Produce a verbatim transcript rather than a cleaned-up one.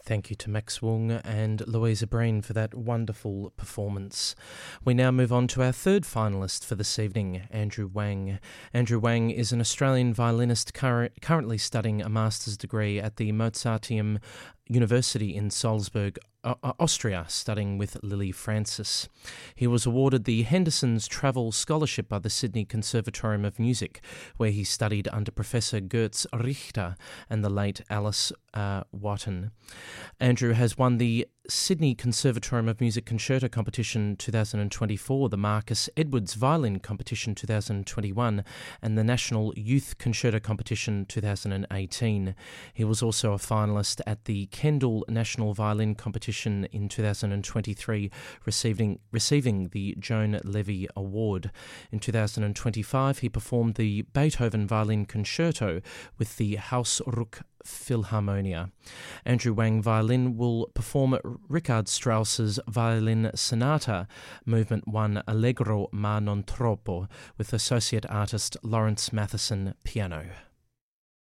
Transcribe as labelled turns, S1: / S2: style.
S1: Thank you to Max Wong and Louisa Breen for that wonderful performance. We now move on to our third finalist for this evening, Andrew Wang. Andrew Wang is an Australian violinist cur- currently studying a master's degree at the Mozarteum University in Salzburg, Austria, studying with Lily Francis. He was awarded the Henderson's Travel Scholarship by the Sydney Conservatorium of Music, where he studied under Professor Götz Richter and the late Alice uh, Watton. Andrew has won the Sydney Conservatorium of Music Concerto Competition twenty twenty-four, the Marcus Edwards Violin Competition twenty twenty-one, and the National Youth Concerto Competition twenty eighteen. He was also a finalist at the Kendall National Violin Competition in two thousand twenty-three, receiving receiving the Joan Levy Award. In two thousand twenty-five, he performed the Beethoven Violin Concerto with the Hausruck Philharmonia. Andrew Wang Violin will perform Richard Strauss's Violin Sonata, Movement one Allegro ma non troppo, with associate artist Lawrence Matheson piano.